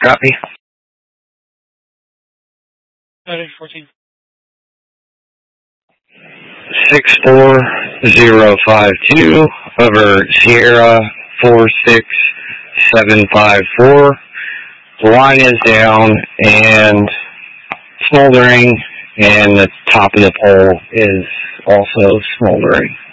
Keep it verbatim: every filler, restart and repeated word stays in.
Copy. fourteen. six four zero five two over Sierra four six seven five four. The line is down and smoldering, and the top of the pole is also smoldering.